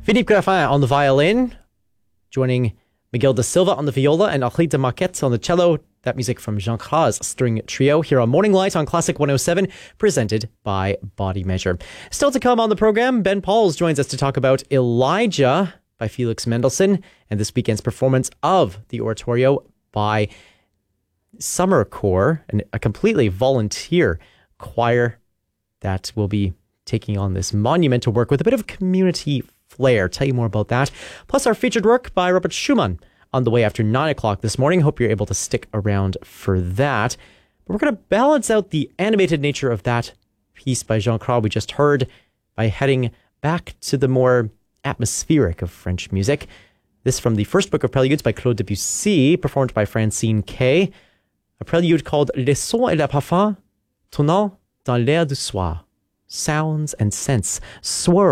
Philippe Graffin on the violin, joining Miguel da Silva on the viola and Henri de Marquette on the cello. That music from Jean Cras String Trio here on Morning Light on Classic 107, presented by Body Measure. Still to come on the program, Ben Pauls joins us to talk about Elijah by Felix Mendelssohn and this weekend's performance of the oratorio by Summer Corps, a completely volunteer choir that will be taking on this monumental work with a bit of community flair. Tell you more about that. Plus our featured work by Robert Schumann on the way after 9 o'clock this morning. Hope you're able to stick around for that. But we're going to balance out the animated nature of that piece by Jean Cras we just heard by heading back to the more atmospheric of French music. This from the first book of preludes by Claude Debussy, performed by Francine Kay. A prelude called Les sons et les parfums tournant dans l'air du soir. Sounds and scents swirl